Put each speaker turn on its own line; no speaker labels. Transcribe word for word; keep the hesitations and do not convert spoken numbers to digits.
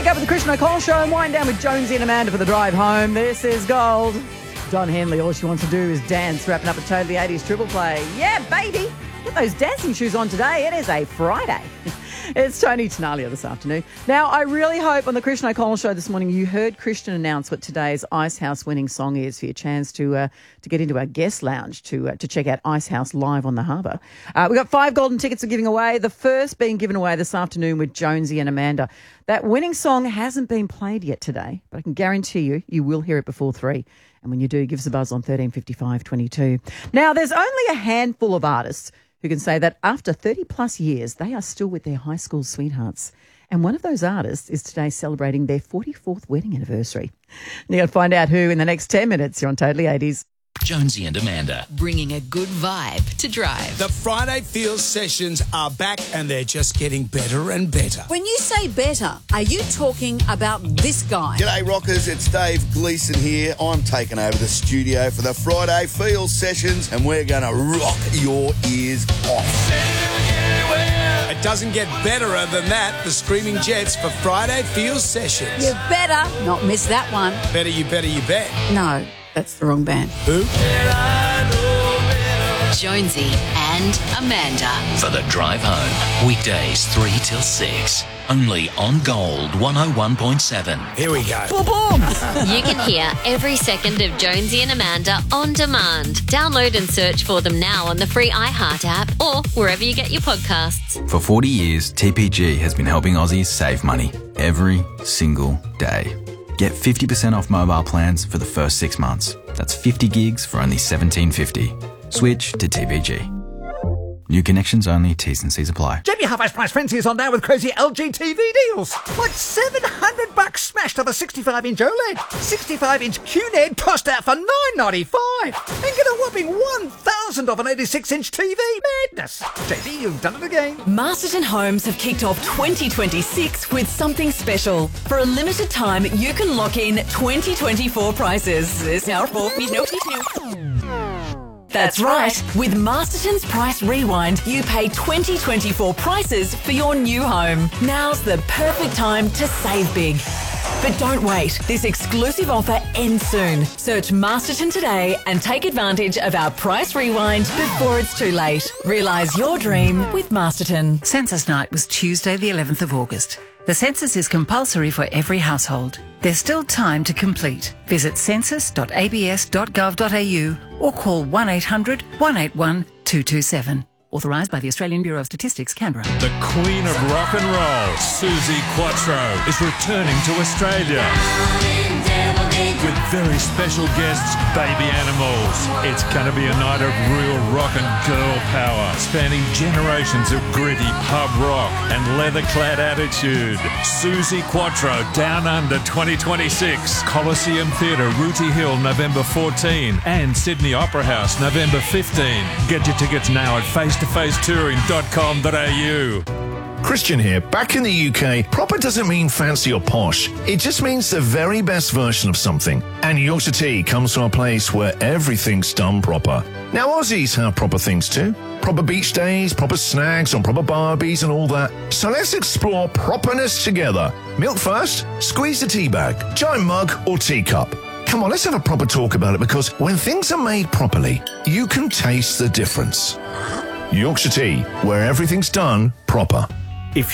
up with the Christian O'Connell Show and wind down with Jonesy and Amanda for the drive home. This is Gold. Don Henley, all she wants to do is dance, wrapping up a Totally eighties triple play. Yeah, baby. Get those dancing shoes on today. It is a Friday. It's Tony Tenalia this afternoon. Now, I really hope on the Christian O'Connell Show this morning you heard Christian announce what today's Ice House winning song is for your chance to uh, to get into our guest lounge to uh, to check out Ice House live on the harbour. Uh, we've got five golden tickets we're giving away. The first being given away this afternoon with Jonesy and Amanda. That winning song hasn't been played yet today, but I can guarantee you, you will hear it before three. And when you do, give us a buzz on thirteen fifty-five twenty-two. Now, there's only a handful of artists who can say that after thirty plus years, they are still with their high school sweethearts. And one of those artists is today celebrating their forty-fourth wedding anniversary. You're going to find out who in the next ten minutes. You're on Totally eighties.
Jonesy and Amanda.
Bringing a good vibe to drive.
The Friday Feels sessions are back and they're just getting better and better.
When you say better, are you talking about this guy?
G'day Rockers, it's Dave Gleeson here. I'm taking over the studio for the Friday Feels sessions and we're going to rock your ears off.
It doesn't get betterer than that. The Screaming Jets for Friday Feels sessions.
You better not miss that one.
Better you better you bet.
No, that's the wrong band.
Who?
Jonesy and Amanda.
For the drive home. Weekdays three till six. Only on Gold one oh one point seven.
Here we go.
Boom, boom.
You can hear every second of Jonesy and Amanda on demand. Download and search for them now on the free iHeart app or wherever you get your podcasts.
For forty years, T P G has been helping Aussies save money every single day. Get fifty percent off mobile plans for the first six months. That's fifty gigs for only seventeen fifty. Switch to T P G. New connections only, T's and C's apply.
Jamie Half-Ice Price Frenzy is on now with crazy L G T V deals. Like seven hundred bucks smashed on a sixty-five inch OLED. sixty-five inch Q N E D tossed out for nine ninety-five. And get a whopping one thousand off an eighty-six inch T V. Madness. J B, you've done it again.
Masterton Homes have kicked off twenty twenty-six with something special. For a limited time, you can lock in twenty twenty-four prices. This now for me, no That's right. With Masterton's Price Rewind, you pay twenty twenty-four prices for your new home. Now's the perfect time to save big. But don't wait. This exclusive offer ends soon. Search Masterton today and take advantage of our Price Rewind before it's too late. Realise your dream with Masterton.
Census night was Tuesday the eleventh of August. The census is compulsory for every household. There's still time to complete. Visit census dot a b s dot gov dot a u or call one eight hundred, one eight one, two two seven. Authorised by the Australian Bureau of Statistics, Canberra.
The Queen of Rock and Roll, Suzi Quatro, is returning to Australia. With very special guests, Baby Animals. It's going to be a night of real rock and girl power, spanning generations of gritty pub rock and leather-clad attitude. Suzi Quatro, Down Under twenty twenty-six. Coliseum Theatre, Rooty Hill, November fourteenth. And Sydney Opera House, November fifteenth. Get your tickets now at face to face touring dot com dot a u.
Christian here. Back in the U K, proper doesn't mean fancy or posh. It just means the very best version of something. And Yorkshire Tea comes from a place where everything's done proper. Now, Aussies have proper things too. Proper beach days, proper snags on proper barbies and all that. So let's explore properness together. Milk first, squeeze the tea bag, giant mug or teacup. Come on, let's have a proper talk about it, because when things are made properly, you can taste the difference. Yorkshire Tea, where everything's done proper.